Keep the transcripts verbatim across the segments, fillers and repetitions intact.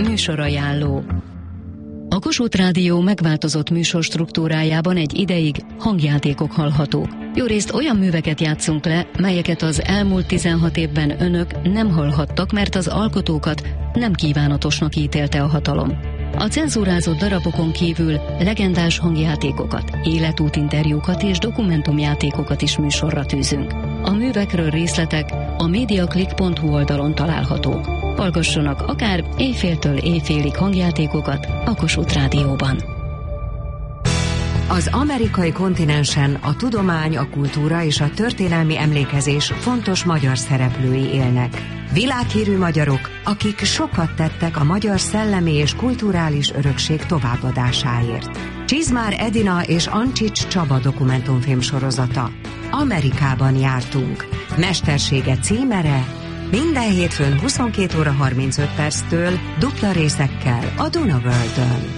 Műsorajánló. A Kossuth Rádió megváltozott műsor struktúrájában egy ideig hangjátékok hallhatók. Jórészt olyan műveket játszunk le, melyeket az elmúlt tizenhat évben önök nem hallhattak, mert az alkotókat nem kívánatosnak ítélte a hatalom. A cenzúrázott darabokon kívül legendás hangjátékokat, életútinterjúkat és dokumentumjátékokat is műsorra tűzünk. A művekről részletek a mediaclick pont hu oldalon találhatók. Hallgassanak akár éjféltől éjfélig hangjátékokat a Kossuth Rádióban. Az amerikai kontinensen a tudomány, a kultúra és a történelmi emlékezés fontos magyar szereplői élnek. Világhírű magyarok, akik sokat tettek a magyar szellemi és kulturális örökség továbbadásáért. Csizmár Edina és Ancsics Csaba dokumentumfilm sorozata. Amerikában jártunk. Mestersége címere minden hétfőn huszonkét óra harmincöt perctől dupla részekkel a Duna Worldön.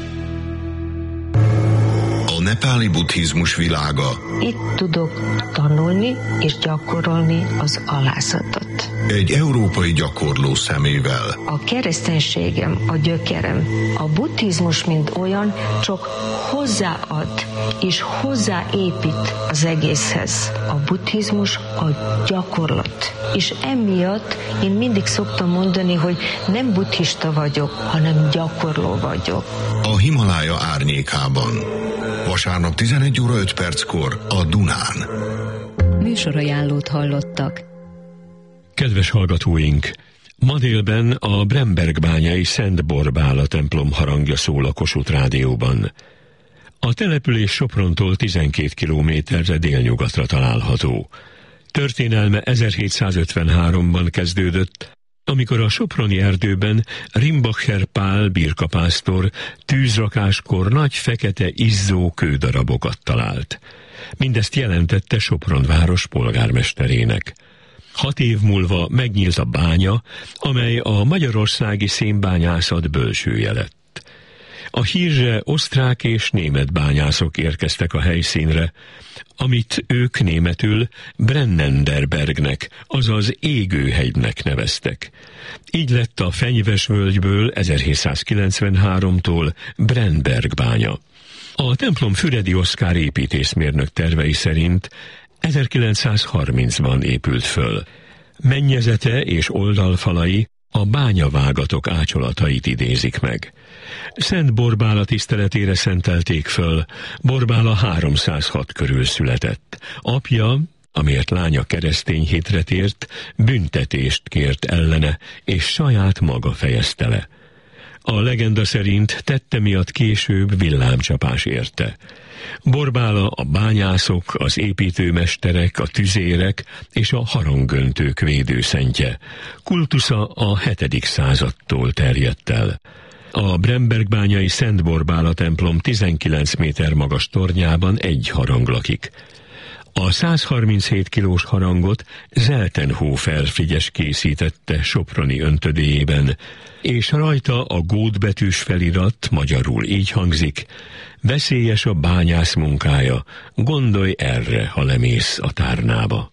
A nepáli buddhizmus világa. Itt tudok tanulni és gyakorolni az alászatot. Egy európai gyakorló szemével. A kereszténységem, a gyökerem. A buddhizmus, mint olyan, csak hozzáad és hozzáépít az egészhez. A buddhizmus a gyakorlat. És emiatt én mindig szoktam mondani, hogy nem buddhista vagyok, hanem gyakorló vagyok. A Himalája árnyékában. Vasárnap tizenegy óra öt perckor a Dunán. Műsorajánlót hallottak. Kedves hallgatóink! Ma délben a Brembergbányai Szent Borbála templom harangja szól a Kossuth Rádióban. A település Soprontól tizenkét kilométerre délnyugatra található. Történelme ezerhétszázötvenháromban kezdődött, amikor a soproni erdőben Rimbacher Pál birkapásztor tűzrakáskor nagy fekete izzó kődarabokat talált. Mindezt jelentette Sopron város polgármesterének. Hat év múlva megnyílt a bánya, amely a magyarországi szénbányászat bölcsője lett. A hírre osztrák és német bányászok érkeztek a helyszínre, amit ők németül Brennenderbergnek, azaz Égőhegynek neveztek. Így lett a Fenyves-völgyből ezerhétszázkilencvenháromtól Brennberg bánya. A templom Füredi Oszkár építészmérnök tervei szerint ezerkilencszázharmincban épült föl. Mennyezete és oldalfalai a bányavágatok ácsolatait idézik meg. Szent Borbála tiszteletére szentelték föl, Borbála háromszázhat körül született. Apja, amiért lánya keresztény hitre tért, büntetést kért ellene, és saját maga fejezte le. A legenda szerint tette miatt később villámcsapás érte. Borbála a bányászok, az építőmesterek, a tüzérek és a haranggöntők védőszentje. Kultusza a hetedik századtól terjedt el. A Brembergbányai Szent Borbála templom tizenkilenc méter magas tornyában egy harang lakik. A százharminchét kilós harangot Zeltenhofer Frigyes készítette soproni öntödéjében, és rajta a gótbetűs felirat magyarul így hangzik: veszélyes a bányász munkája, gondolj erre, ha lemész a tárnába.